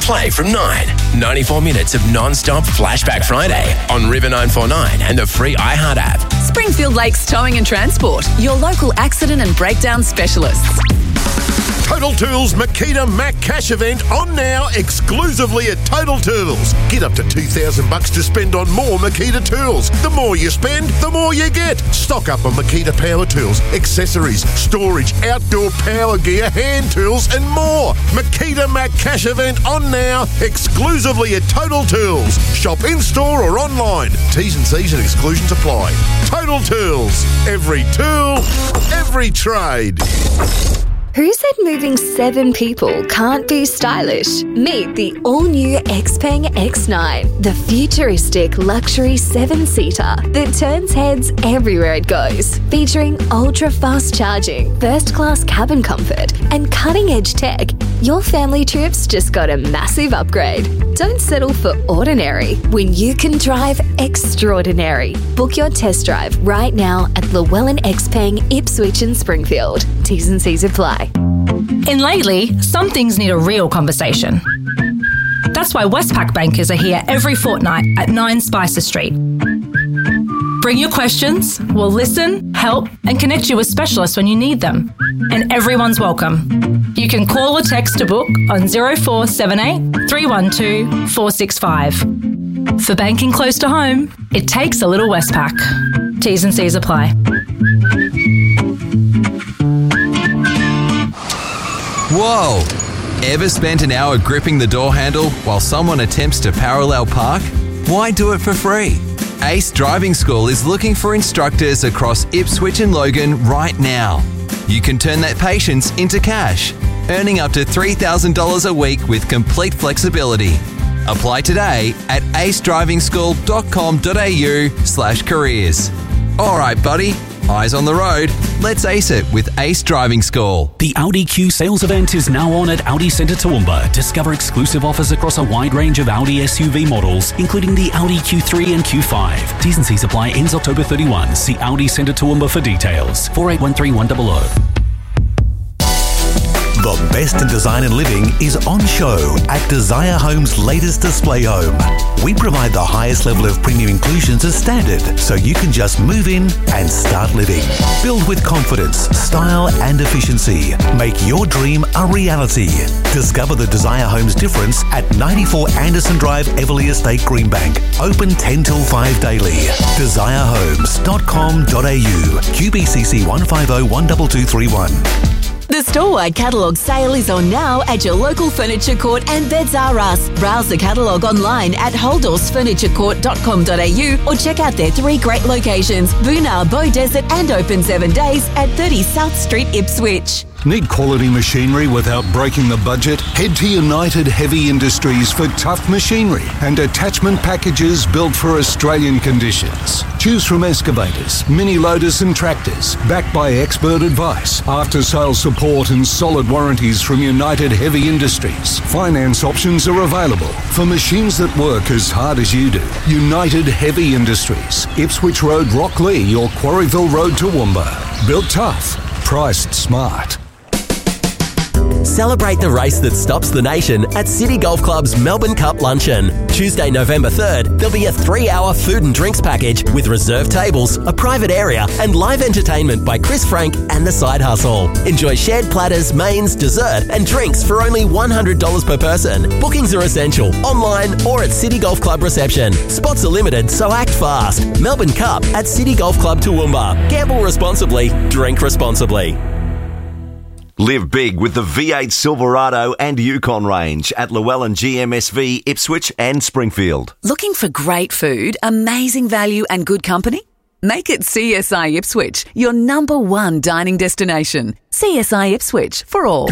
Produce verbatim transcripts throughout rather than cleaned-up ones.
Play from nine. ninety-four minutes of non-stop Flashback Friday on River nine forty-nine and the free iHeart app. Springfield Lakes Towing and Transport, your local accident and breakdown specialists. Total Tools Makita Mac Cash event on now exclusively at Total Tools. Get up to two thousand bucks to spend on more Makita tools. The more you spend, the more you get. Stock up on Makita power tools, accessories, storage, outdoor power gear, hand tools and more. Makita Mac Cash event on now exclusively at Total Tools. Shop in-store or online. T's and C's and exclusions apply. Total Tools. Every tool, every trade. Who said moving seven people can't be stylish? Meet the all-new Xpeng X nine, the futuristic luxury seven-seater that turns heads everywhere it goes. Featuring ultra-fast charging, first-class cabin comfort, and cutting-edge tech, your family trips just got a massive upgrade. Don't settle for ordinary when you can drive extraordinary. Book your test drive right now at Llewellyn Xpeng, Ipswich and Springfield. T's and C's apply. And lately, some things need a real conversation. That's why Westpac bankers are here every fortnight at nine Spicer Street. Bring your questions, we'll listen, help, and connect you with specialists when you need them. And everyone's welcome. You can call or text to book on zero four seven eight, three one two, four six five. For banking close to home, it takes a little Westpac. T's and C's apply. Whoa! Ever spent an hour gripping the door handle while someone attempts to parallel park? Why do it for free? Ace Driving School is looking for instructors across Ipswich and Logan right now. You can turn that patience into cash, earning up to three thousand dollars a week with complete flexibility. Apply today at ace driving school dot com dot a u slash careers. All right, buddy. Eyes on the road. Let's ace it with Ace Driving School. The Audi Q sales event is now on at Audi Centre Toowoomba. Discover exclusive offers across a wide range of Audi S U V models, including the Audi Q three and Q five. T's and C's apply. Ends October thirty-first. See Audi Centre Toowoomba for details. four eight one three one zero zero. The best in design and living is on show at Desire Home's latest display home. We provide the highest level of premium inclusions as standard, so you can just move in and start living. Build with confidence, style and efficiency. Make your dream a reality. Discover the Desire Home's difference at ninety-four Anderson Drive, Everleigh Estate, Greenbank. Open ten till five daily. desire homes dot com dot a u. Q B C C one five zero one two two three one. The store-wide catalogue sale is on now at your local Furniture Court and Beds R Us. Browse the catalogue online at holdorse furniture court dot com dot a u or check out their three great locations, Boonah, Bow Desert and open seven days at thirty South Street, Ipswich. Need quality machinery without breaking the budget? Head to United Heavy Industries for tough machinery and attachment packages built for Australian conditions. Choose from excavators, mini loaders and tractors, backed by expert advice, after-sales support and solid warranties from United Heavy Industries. Finance options are available for machines that work as hard as you do. United Heavy Industries, Ipswich Road, Rocklea or Quarryville Road, Toowoomba. Built tough, priced smart. Celebrate the race that stops the nation at City Golf Club's Melbourne Cup Luncheon. Tuesday, November third, there'll be a three-hour food and drinks package with reserved tables, a private area and live entertainment by Chris Frank and The Side Hustle. Enjoy shared platters, mains, dessert and drinks for only one hundred dollars per person. Bookings are essential, online or at City Golf Club reception. Spots are limited, so act fast. Melbourne Cup at City Golf Club Toowoomba. Gamble responsibly, drink responsibly. Live big with the V eight Silverado and Yukon range at Llewellyn G M S V, Ipswich and Springfield. Looking for great food, amazing value and good company? Make it C S I Ipswich, your number one dining destination. C S I Ipswich for all.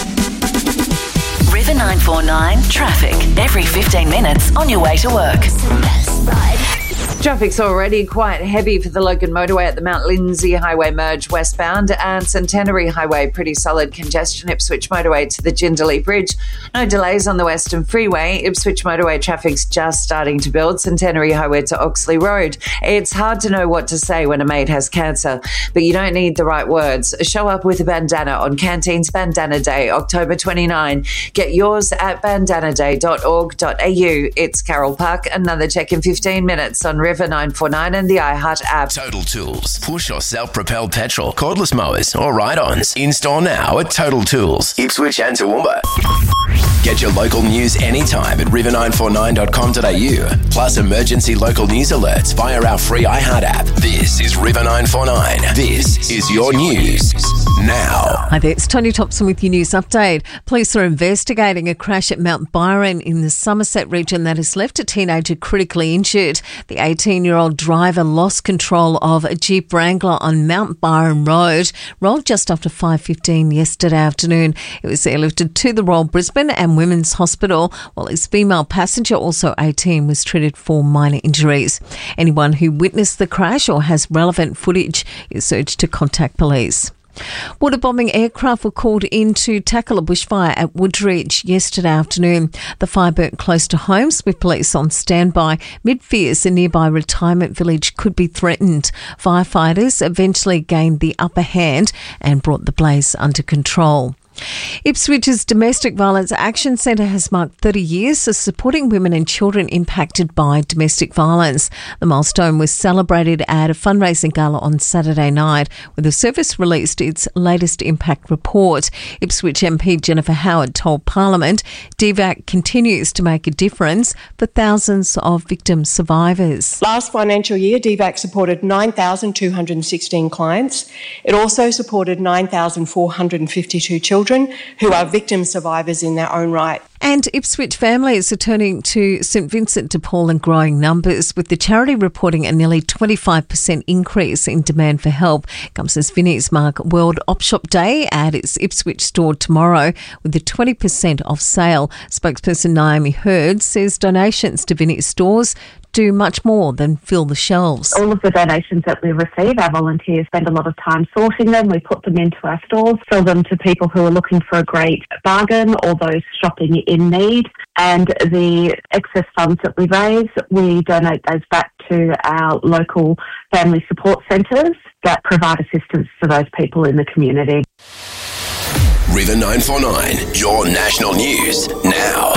River nine forty-nine traffic every fifteen minutes on your way to work. Traffic's already quite heavy for the Logan motorway at the Mount Lindsay Highway merge westbound, and Centenary Highway pretty solid congestion. Ipswich motorway to the Jindalee Bridge. No delays on the Western Freeway. Ipswich motorway traffic's just starting to build. Centenary Highway to Oxley Road. It's hard to know what to say when a mate has cancer, but you don't need the right words. Show up with a bandana on Canteen's Bandana Day, October twenty-ninth. Get yours at bandana day dot org dot a u. It's Carol Park. Another check in fifteen minutes on River nine forty-nine and the iHeart app. Total Tools. Push or self-propelled petrol, cordless mowers or ride-ons. Install now at Total Tools, Ipswich and Toowoomba. Get your local news anytime at river nine forty-nine dot com dot a u. Plus emergency local news alerts via our free iHeart app. This is River nine forty-nine. This is your news now. Hi there, it's Tony Thompson with your news update. Police are investigating a crash at Mount Byron in the Somerset region that has left a teenager critically injured. The eighteen-year-old driver lost control of a Jeep Wrangler on Mount Byron Road, rolled just after five fifteen yesterday afternoon. It was airlifted to the Royal Brisbane and Women's Hospital, while his female passenger, also eighteen, was treated for minor injuries. Anyone who witnessed the crash or has relevant footage is urged to contact police. Water bombing aircraft were called in to tackle a bushfire at Woodridge yesterday afternoon. The fire burnt close to homes, with police on standby, mid fears a nearby retirement village could be threatened. Firefighters eventually gained the upper hand and brought the blaze under control. Ipswich's Domestic Violence Action Centre has marked thirty years of supporting women and children impacted by domestic violence. The milestone was celebrated at a fundraising gala on Saturday night, where the service released its latest impact report. Ipswich M P Jennifer Howard told Parliament D V A C continues to make a difference for thousands of victim survivors. Last financial year, D V A C supported nine thousand two hundred sixteen clients. It also supported nine thousand four hundred fifty-two children who are victim survivors in their own right. And Ipswich families are turning to St Vincent de Paul in growing numbers, with the charity reporting a nearly twenty-five percent increase in demand for help. Comes as Vinnie's mark World Op Shop Day at its Ipswich store tomorrow with a twenty percent off sale. Spokesperson Naomi Hurd says donations to Vinnie's stores do much more than fill the shelves. All of the donations that we receive, our volunteers spend a lot of time sorting them. We put them into our stores, sell them to people who are looking for a great bargain or those shopping in need. And the excess funds that we raise, we donate those back to our local family support centres that provide assistance to those people in the community. River nine forty-nine, your national news now.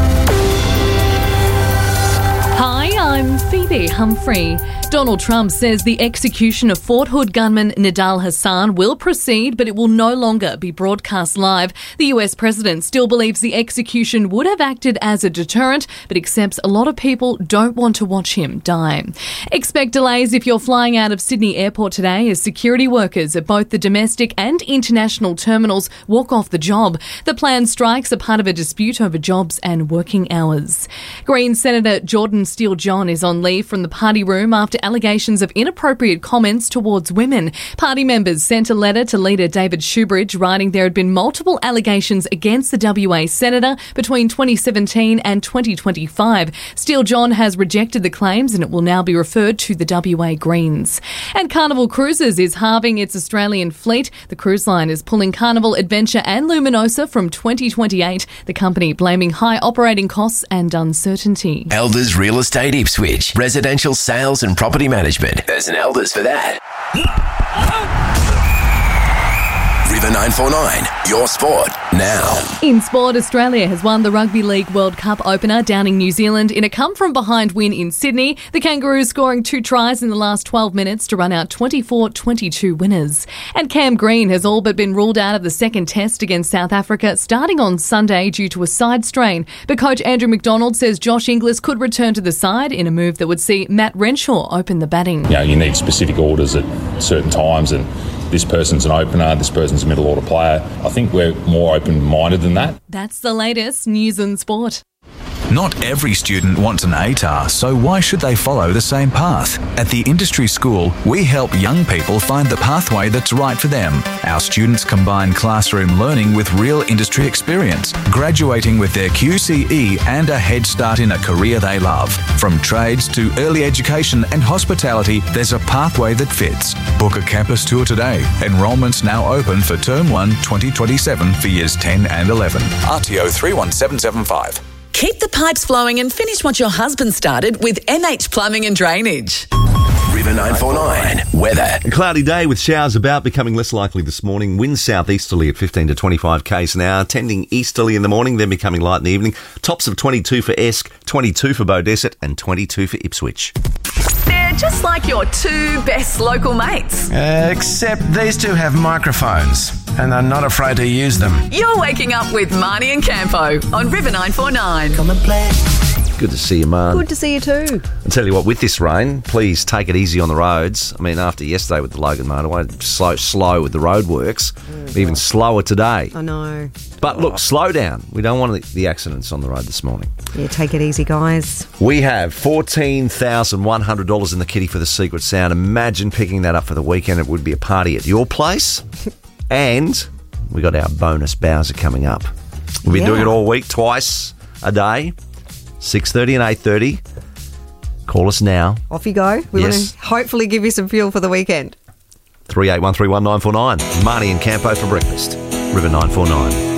Hi, I'm Phoebe Humphrey. Donald Trump says the execution of Fort Hood gunman Nidal Hassan will proceed, but it will no longer be broadcast live. The U S president still believes the execution would have acted as a deterrent, but accepts a lot of people don't want to watch him die. Expect delays if you're flying out of Sydney Airport today, as security workers at both the domestic and international terminals walk off the job. The planned strikes are part of a dispute over jobs and working hours. Green Senator Jordan Steele-John is on leave from the party room after allegations of inappropriate comments towards women. Party members sent a letter to leader David Shoebridge writing there had been multiple allegations against the W A senator between twenty seventeen and twenty twenty-five. Steele-John has rejected the claims and it will now be referred to the W A Greens. And Carnival Cruises is halving its Australian fleet. The cruise line is pulling Carnival, Adventure and Luminosa from twenty twenty-eight, the company blaming high operating costs and uncertainty. Elders Real Estate Ipswich. Residential sales and property management. There's an Elders for that. River nine forty-nine, your sport now. In sport, Australia has won the Rugby League World Cup opener down in New Zealand in a come-from-behind win in Sydney. The Kangaroos scoring two tries in the last twelve minutes to run out twenty-four twenty-two winners. And Cam Green has all but been ruled out of the second test against South Africa starting on Sunday due to a side strain. But coach Andrew McDonald says Josh Inglis could return to the side in a move that would see Matt Renshaw open the batting. You know, you need specific orders at certain times, and this person's an opener, this person's a middle order player. I think we're more open-minded than that. That's the latest news and sport. Not every student wants an A T A R, so why should they follow the same path? At the Industry School, we help young people find the pathway that's right for them. Our students combine classroom learning with real industry experience, graduating with their Q C E and a head start in a career they love. From trades to early education and hospitality, there's a pathway that fits. Book a campus tour today. Enrolment's now open for Term one twenty twenty-seven for Years ten and eleven. R T O three one seven seven five. Keep the pipes flowing and finish what your husband started with M H Plumbing and Drainage. River nine four nine weather. A cloudy day with showers about, becoming less likely this morning. Winds southeasterly at fifteen to twenty-five k's an hour, tending easterly in the morning, then becoming light in the evening. Tops of twenty-two for Esk, twenty-two for Beaudesert and twenty-two for Ipswich. They're just like your two best local mates. Uh, except these two have microphones and they're not afraid to use them. You're waking up with Marnie and Campo on River nine four nine. Come and play. Good to see you, Man. Good to see you too. I'll tell you what, with this rain, please take it easy on the roads. I mean, after yesterday with the Logan motorway, slow, slow with the roadworks, mm, even slower today. I know. But look, slow down. We don't want the, the accidents on the road this morning. Yeah, take it easy, guys. We have fourteen thousand one hundred dollars in the kitty for the Secret Sound. Imagine picking that up for the weekend. It would be a party at your place. And we got our bonus Bowser coming up. We've been yeah. doing it all week, twice a day. six thirty and eight thirty. Call us now. Off you go. We yes. want to hopefully give you some fuel for the weekend. three eight one three one nine four nine. Marnie and Campo for breakfast. River nine four nine.